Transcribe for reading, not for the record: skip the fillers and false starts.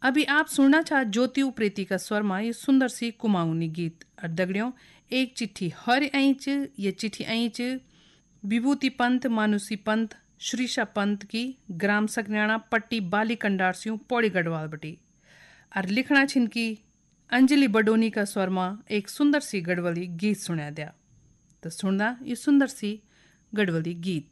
अभी आप सुनना चाह ज्योति उप्रेती का स्वर में ये सुंदर सी कुमाऊनी गीत। और दगड़ियों, एक चिट्ठी हर इंच ये चिट्ठी इंच विभूति पंत, मानुसी पंत, श्रीषा पंत की ग्राम सगन्याणा पट्टी बाली कंडारसियों पौड़ी गढ़वाल बटी। और लिखना छिन की अंजलि बडोनी का स्वर में एक सुंदर सी गढ़वाली गीत सुना दिया। तो सुनना ये सुंदर सी गढ़वाली गीत।